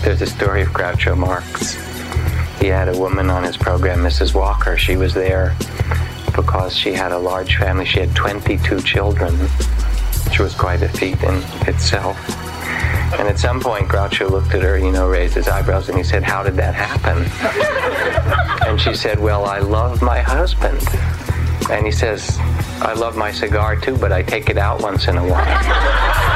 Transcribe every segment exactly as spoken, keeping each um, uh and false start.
There's a story of Groucho Marx. He had a woman on his program, Missus Walker. She was there because she had a large family. She had twenty-two children, which was quite a feat in itself. And at some point, Groucho looked at her, you know, raised his eyebrows, and he said, "How did that happen?" And she said, "Well, I love my husband." And he says, "I love my cigar too, but I take it out once in a while."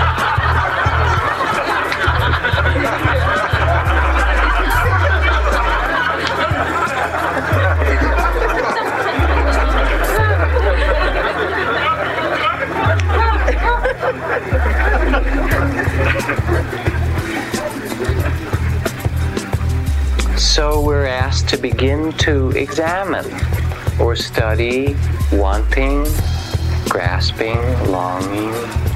So we're asked to begin to examine or study wanting, grasping, longing,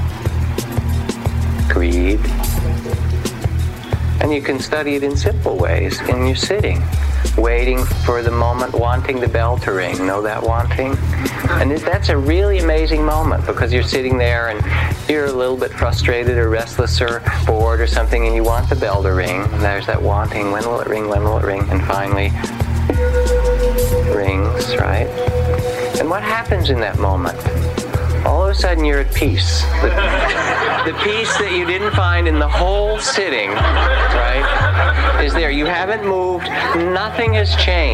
greed. And you can study it in simple ways in your sitting, waiting for the moment, wanting the bell to ring. Know that wanting? And that's a really amazing moment, because you're sitting there and you're a little bit frustrated or restless or bored or something, and you want the bell to ring. And there's that wanting. When will it ring? When will it ring? And finally, rings, right? And what happens in that moment? All of a sudden you're at peace. The, the peace that you didn't find in the whole sitting, right, is there. You haven't moved. Nothing has changed.